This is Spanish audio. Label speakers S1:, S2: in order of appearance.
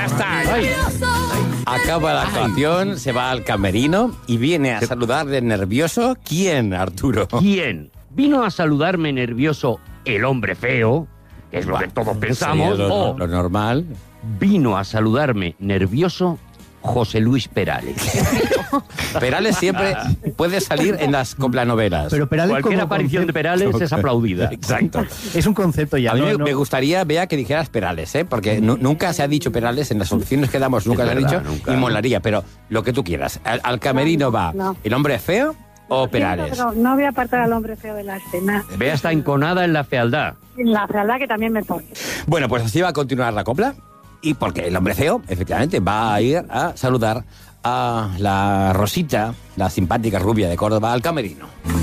S1: Acaba la canción, se va al camerino y viene a saludar de nervioso. ¿Quién, Arturo?
S2: ¿Quién? Vino a saludarme nervioso el hombre feo, que es lo que todos pensamos,
S1: Sí,
S2: o
S1: lo normal.
S2: vino a saludarme nervioso José Luis Perales.
S1: Perales siempre puede salir en las coplanovelas.
S3: Pero Perales
S2: Cualquier
S3: como
S2: aparición de Perales es aplaudida.
S1: Exacto.
S3: Es un concepto ya.
S1: A mí
S3: no.
S1: me gustaría, Bea, que dijeras Perales, ¿eh? Porque nunca se ha dicho Perales en las opciones que damos, nunca
S2: Es
S1: se ha
S2: verdad,
S1: dicho,
S2: nunca.
S1: y molaría, pero lo que tú quieras. Al camerino va
S4: No.
S1: el hombre feo o Perales.
S4: Pero no voy a apartar al hombre feo de la escena.
S2: Bea está enconada en la fealdad.
S4: La fealdad que también me pone.
S1: Bueno, pues así va a continuar la copla. Y porque el hombre feo, efectivamente, va a ir a saludar a la Rosita, la simpática rubia de Córdoba, al camerino.